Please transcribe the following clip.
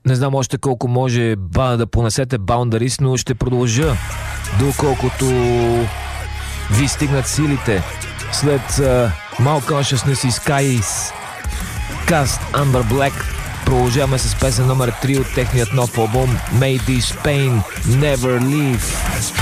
Не знам още колко може да понесете Boundaries, но ще продължа доколкото ви стигнат силите. След Malconsciousness и Skies, Cast Amber Black, продължаваме с песен номер 3 от техният нов албум May This Pain Never Leave.